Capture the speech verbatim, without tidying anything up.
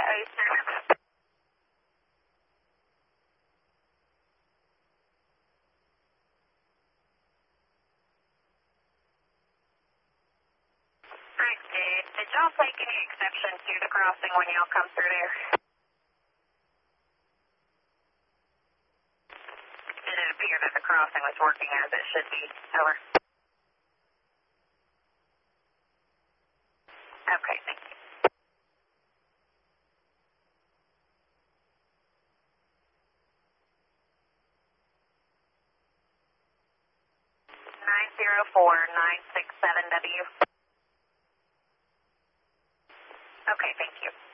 Alright, did, did y'all take any exception to the crossing when y'all come through there? Did it appear that the crossing was working as it should be? Over. Okay, thank you. nine zero four nine six seven W. Okay, thank you.